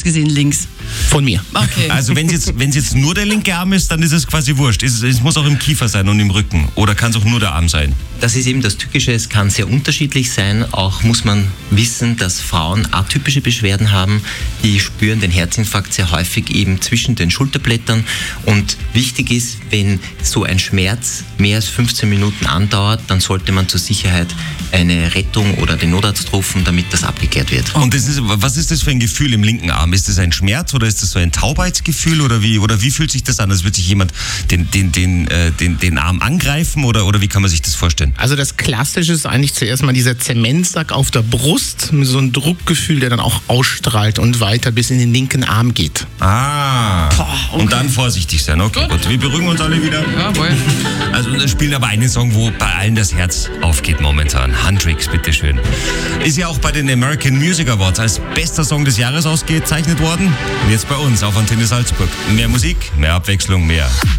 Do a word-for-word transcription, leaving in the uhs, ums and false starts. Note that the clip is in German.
gesehen links? Von mir. Okay. Also wenn es jetzt, wenn es jetzt nur der linke Arm ist, dann ist es quasi wurscht. Es, es muss auch im Kiefer sein und im Rücken. Oder kann es auch nur der Arm sein? Das ist eben das Tückische, es kann sehr unterschiedlich sein. Auch muss man wissen, dass Frauen atypische Beschwerden haben. Die spüren den Herzinfarkt sehr häufig eben zwischen den Schulterblättern. Und wichtig ist, wenn so ein Schmerz mehr als fünfzehn Minuten andauert, dann sollte man zur Sicherheit eine Rettung oder den Notarzt rufen, damit das abgeklärt wird. Und das ist, was ist das für ein Gefühl im linken Arm? Ist das ein Schmerz oder ist das so ein Taubheitsgefühl oder wie, oder wie fühlt sich das an? Als würde sich jemand den, den, den, äh, den, den Arm angreifen oder, oder wie kann man sich das vorstellen? Also das Klassische ist eigentlich zuerst mal dieser Zementsack auf der Brust, mit so einem Druckgefühl, der dann auch ausstrahlt und weiter bis in den linken Arm geht. Ah, Boah, okay. Und dann vorsichtig sein. Okay, gut. Wir beruhigen uns alle wieder. Jawohl. Also wir spielen aber einen Song, wo bei allen das Herz aufgeht momentan. Hendrix, bitteschön. Ist ja auch bei den American Music Awards als bester Song des Jahres ausgezeichnet worden. Und jetzt bei uns auf Antenne Salzburg. Mehr Musik, mehr Abwechslung, mehr